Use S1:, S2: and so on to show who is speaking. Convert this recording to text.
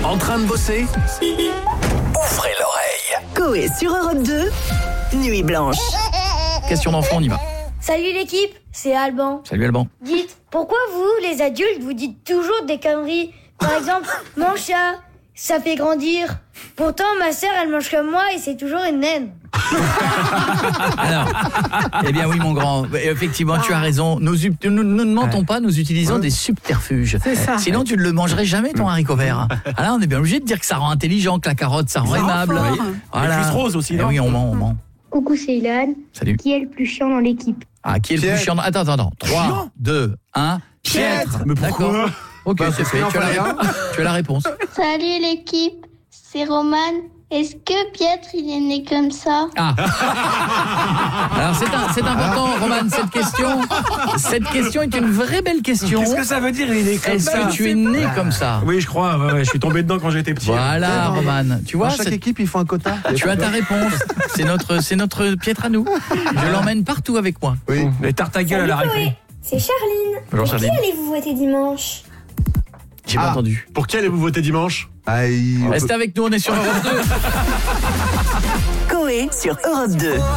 S1: En train de bosser? Ouvrez l'oreille.
S2: Coé sur Europe 2, Nuit Blanche.
S3: Question d'enfant, on y va.
S4: Salut l'équipe, c'est Alban.
S3: Salut Alban.
S4: Dites, pourquoi vous, les adultes, vous dites toujours des conneries? Par exemple, mon chat, ça fait grandir. Pourtant, ma sœur, elle mange comme moi et c'est toujours une naine.
S3: Alors, eh bien oui mon grand, effectivement tu as raison, nous ne mentons pas, nous utilisons des subterfuges.
S5: C'est ça.
S3: Sinon tu ne le mangerais jamais ton haricot vert. Alors on est bien obligé de dire que ça rend intelligent, que la carotte ça rend aimable.
S5: fort.
S3: Voilà.
S6: Les cuisses roses aussi,
S3: Eh
S6: non?
S3: oui, on ment.
S4: Coucou, c'est Ilan.
S3: Salut.
S4: Qui est le plus chiant dans l'équipe?
S3: Ah, qui est le plus chiant? Attends. 3, 2, 1. Piètre.
S6: Mais pourquoi?
S3: D'accord. Ok, c'est fait, tu as la réponse.
S7: Salut l'équipe, c'est Roman. Est-ce que Pietre, il est né comme ça?
S3: Ah. Alors c'est important Roman, cette question. Cette question est une vraie belle question.
S6: Qu'est-ce que ça veut dire, il est né comme
S3: Est-ce
S6: ça?
S3: que tu es né comme ça?
S6: Oui, je crois, ouais, je suis tombé dedans quand j'étais petit.
S3: Voilà Roman, tu vois,
S8: Dans chaque équipe, ils font un quota.
S3: tu as ta réponse. C'est notre Pietre à nous. Je l'emmène partout avec moi.
S8: Oui.
S6: Les tartes à gueule à la récré.
S4: C'est Charline.
S3: Bonjour Charline.
S4: allez-vous voter dimanche?
S3: J'ai pas entendu.
S9: Pour qui allez-vous voter dimanche?
S3: Restez avec nous, on est sur Europe 2.
S2: Coé sur Europe 2.